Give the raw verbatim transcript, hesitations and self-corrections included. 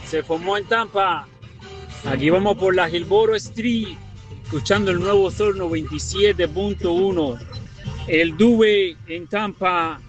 Se formó en Tampa. Aquí vamos por la Gilboro Street, escuchando el nuevo Sol noventa y siete punto uno. El Dube en Tampa.